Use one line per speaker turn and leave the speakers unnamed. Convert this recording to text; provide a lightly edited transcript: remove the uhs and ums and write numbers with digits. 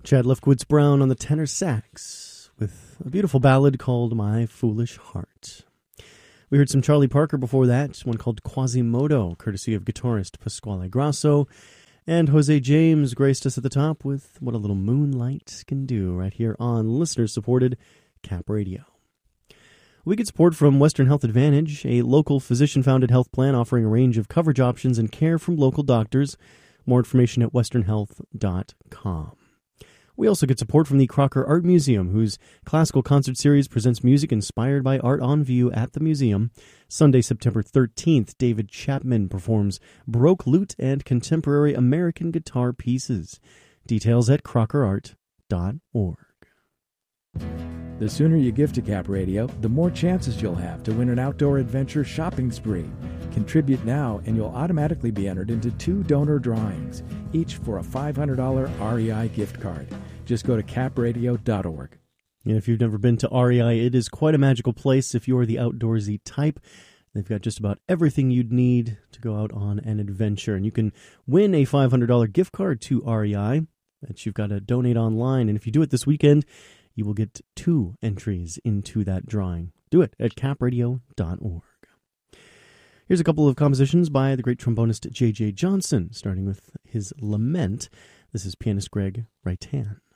Chad Lefkowitz Brown on the tenor sax with a beautiful ballad called My Foolish Heart. We heard some Charlie Parker before that, one called Quasimodo, courtesy of guitarist Pasquale Grasso. And Jose James graced us at the top with What a Little Moonlight Can Do, right here on listener-supported Cap Radio. We get support from Western Health Advantage, a local physician-founded health plan offering a range of coverage options and care from local doctors. More information at westernhealth.com. We also get support from the Crocker Art Museum, whose classical concert series presents music inspired by art on view at the museum. Sunday, September 13th, David Chapman performs Baroque lute and contemporary American guitar pieces. Details at crockerart.org.
The sooner you give to Cap Radio, the more chances you'll have to win an outdoor adventure shopping spree. Contribute now and you'll automatically be entered into 2 donor drawings, each for a $500 REI gift card. Just go to capradio.org.
And if you've never been to REI, it is quite a magical place if you're the outdoorsy type. They've got just about everything you'd need to go out on an adventure. And you can win a $500 gift card to REI that you've got to donate online. And if you do it this weekend, you will get 2 entries into that drawing. Do it at capradio.org. Here's a couple of compositions by the great trombonist J.J. Johnson, starting with his Lament. This is pianist Greg Reitan.